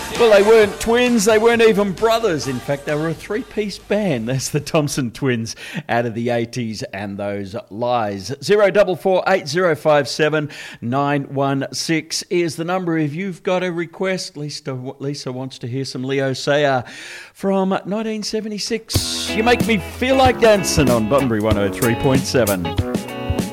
Well, they weren't twins, they weren't even brothers. In fact, they were a three-piece band. That's the Thompson Twins out of the 80s and those lies. 0448057916 is the number if you've got a request. Lisa wants to hear some Leo Sayer from 1976. You make me feel like dancing on Bunbury 103.7.